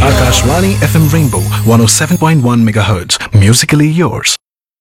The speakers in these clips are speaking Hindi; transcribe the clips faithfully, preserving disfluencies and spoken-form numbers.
Akashvani F M Rainbow one oh seven point one megahertz. Musically yours.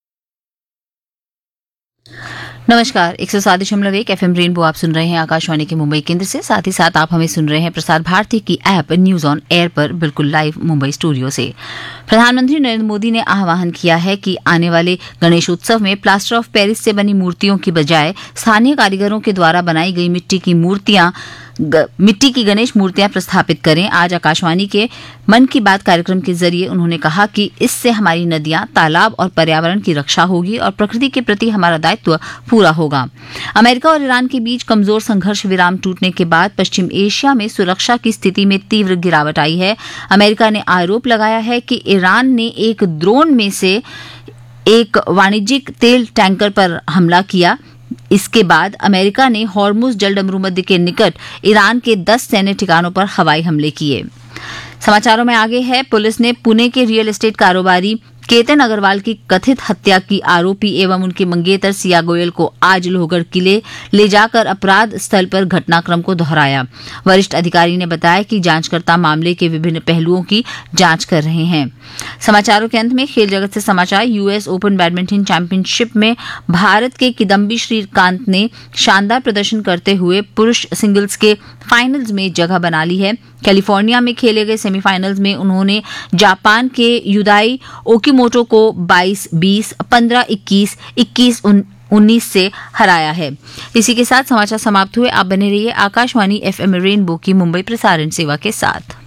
नमस्कार, एक सौ सात दशमलव एक एफ एम रेनबो आप सुन रहे हैं आकाशवाणी के मुंबई केंद्र से। साथ ही साथ आप हमें सुन रहे हैं प्रसार भारती की ऐप न्यूज ऑन एयर पर बिल्कुल लाइव मुंबई स्टूडियो से। प्रधानमंत्री नरेंद्र मोदी ने आह्वान किया है कि आने वाले गणेशोत्सव में प्लास्टर ऑफ पेरिस से बनी मूर्तियों की बजाय स्थानीय कारीगरों के द्वारा बनाई गई मिट्टी की मूर्तियां ग, मिट्टी की गणेश मूर्तियां प्रस्थापित करें। आज आकाशवाणी के मन की बात कार्यक्रम के जरिए उन्होंने कहा कि इससे हमारी नदियां, तालाब और पर्यावरण की रक्षा होगी और प्रकृति के प्रति हमारा दायित्व पूरा होगा। अमेरिका और ईरान के बीच कमजोर संघर्ष विराम टूटने के बाद पश्चिम एशिया में सुरक्षा की स्थिति में तीव्र गिरावट आई है। अमेरिका ने आरोप लगाया है कि ईरान ने एक ड्रोन में से एक वाणिज्यिक तेल टैंकर पर हमला किया। इसके बाद अमेरिका ने हॉर्मुज जलडमरूमध्य के निकट ईरान के दस सैन्य ठिकानों पर हवाई हमले किए। समाचारों में आगे है, पुलिस ने पुणे के रियल एस्टेट कारोबारी केतन अग्रवाल की कथित हत्या की आरोपी एवं उनके मंगेतर सिया गोयल को आज लोहगढ़ किले ले जाकर अपराध स्थल पर घटनाक्रम को दोहराया। वरिष्ठ अधिकारी ने बताया कि जांचकर्ता मामले के विभिन्न पहलुओं की जांच कर रहे हैं। समाचारों के अंत में खेल जगत से समाचार। यूएस ओपन बैडमिंटन चैंपियनशिप में भारत के किदम्बी श्रीकांत ने शानदार प्रदर्शन करते हुए पुरुष सिंगल्स के फाइनल्स में जगह बना ली है। कैलिफोर्निया में खेले गए सेमीफाइनल्स में उन्होंने जापान के युदाई ओकीमोटो को बाईस बीस, पंद्रह इक्कीस, इक्कीस उन्नीस से हराया है। इसी के साथ समाचार समाप्त हुए। आप बने रहिए आकाशवाणी एफ एम रेनबो की मुंबई प्रसारण सेवा के साथ।